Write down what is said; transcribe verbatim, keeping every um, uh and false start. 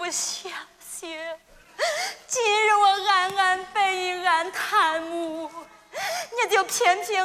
不相信。今日我安安背一安探母，你就偏偏